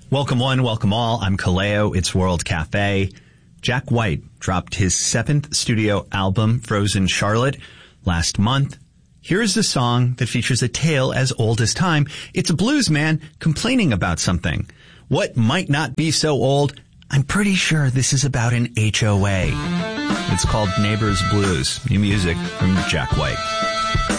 Welcome one, welcome all. I'm Kaleo. It's World Cafe. Jack White dropped his 7th studio album, Frozen Charlotte, last month. Here's a song that features a tale as old as time. It's a blues man complaining about something. What might not be so old? I'm pretty sure this is about an HOA. It's called Neighbors Blues. New music from Jack White.